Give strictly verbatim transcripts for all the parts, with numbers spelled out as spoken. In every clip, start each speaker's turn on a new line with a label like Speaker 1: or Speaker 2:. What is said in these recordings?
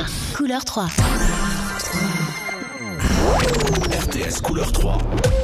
Speaker 1: Couleur trois.
Speaker 2: R T S Couleur trois.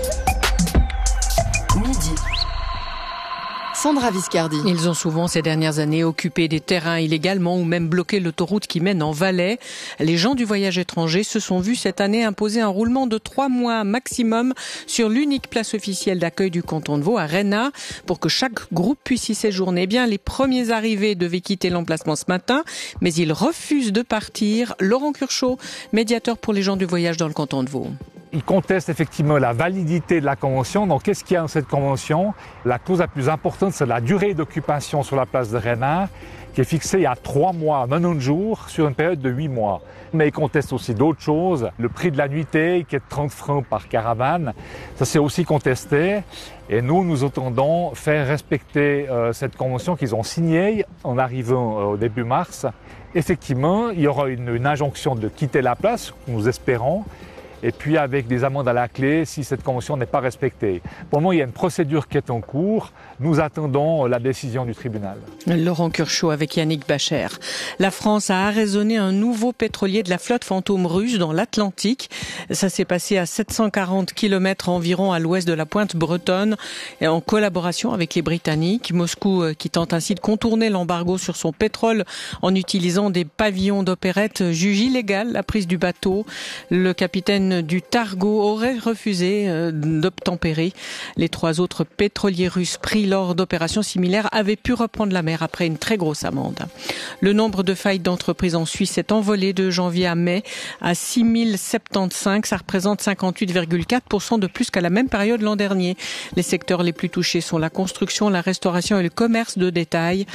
Speaker 1: Midi.
Speaker 3: Sandra Viscardi.
Speaker 4: Ils ont souvent ces dernières années occupé des terrains illégalement ou même bloqué l'autoroute qui mène en Valais. Les gens du voyage étranger se sont vus cette année imposer un roulement de trois mois maximum sur l'unique place officielle d'accueil du canton de Vaud à Rhénat pour que chaque groupe puisse y séjourner. Eh bien, les premiers arrivés devaient quitter l'emplacement ce matin, mais ils refusent de partir. Laurent Curchot, médiateur pour les gens du voyage dans le canton de Vaud.
Speaker 5: Ils contestent effectivement la validité de la convention. Donc, qu'est-ce qu'il y a dans cette convention? La clause la plus importante, c'est la durée d'occupation sur la place de Rhénat, qui est fixée à trois mois, quatre-vingt-dix jours, sur une période de huit mois. Mais ils contestent aussi d'autres choses. Le prix de la nuitée, qui est de trente francs par caravane, ça c'est aussi contesté. Et nous, nous entendons faire respecter euh, cette convention qu'ils ont signée en arrivant euh, au début mars. Effectivement, il y aura une, une injonction de quitter la place, nous espérons. Et puis avec des amendes à la clé si cette convention n'est pas respectée. Pour le moment, il y a une procédure qui est en cours. Nous attendons la décision du tribunal.
Speaker 4: Laurent Curchot avec Yannick Bacher. La France a arraisonné un nouveau pétrolier de la flotte fantôme russe dans l'Atlantique. Ça s'est passé à sept cent quarante kilomètres environ à l'ouest de la pointe bretonne, et en collaboration avec les Britanniques. Moscou qui tente ainsi de contourner l'embargo sur son pétrole en utilisant des pavillons d'opérette juge illégale la prise du bateau. Le capitaine du Targo aurait refusé d'obtempérer. Les trois autres pétroliers russes pris lors d'opérations similaires avaient pu reprendre la mer après une très grosse amende. Le nombre de faillites d'entreprises en Suisse s'est envolé de janvier à mai à six mille soixante-quinze. Ça représente cinquante-huit virgule quatre pour cent de plus qu'à la même période l'an dernier. Les secteurs les plus touchés sont la construction, la restauration et le commerce de détail.